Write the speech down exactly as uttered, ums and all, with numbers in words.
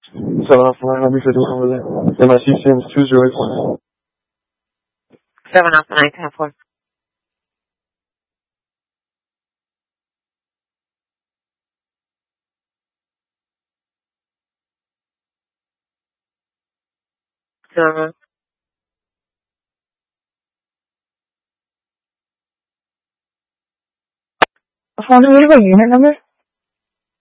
Set off line, let me do over there. M I C C M two zero eight one. Seven off nine ten four. Zero. Phone, what is the unit number?